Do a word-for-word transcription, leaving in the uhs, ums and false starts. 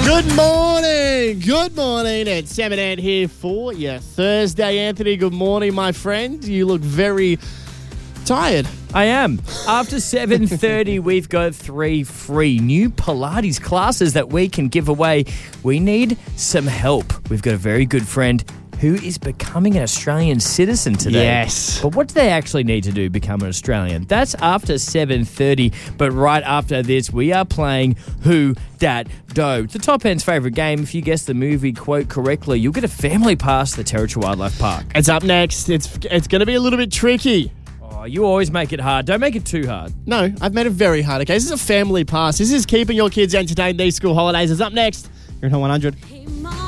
Good morning. Good morning. It's Sam and Ant here for your Thursday. Anthony, good morning, my friend. You look very tired. I am. After seven thirty, we've got three free new Pilates classes that we can give away. We need some help. We've got a very good friend who is becoming an Australian citizen today. Yes. But what do they actually need to do to become an Australian? That's after seven thirty. But right after this, we are playing Who Dat Do. It's the top end's favourite game. If you guess the movie quote correctly, you'll get a family pass to the Territory Wildlife Park. It's up next. It's it's going to be a little bit tricky. Oh, you always make it hard. Don't make it too hard. No, I've made it very hard. Okay, this is a family pass. This is keeping your kids entertained these school holidays. It's up next. You're in Hot one hundred.